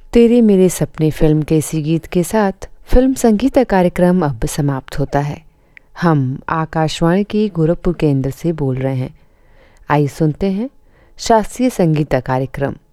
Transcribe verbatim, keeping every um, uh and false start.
तेरे मेरे सपने फिल्म के इसी गीत के साथ फिल्म संगीत का कार्यक्रम अब समाप्त होता है। हम आकाशवाणी की गोरखपुर केंद्र से बोल रहे हैं। आइए सुनते हैं शास्त्रीय संगीत का कार्यक्रम।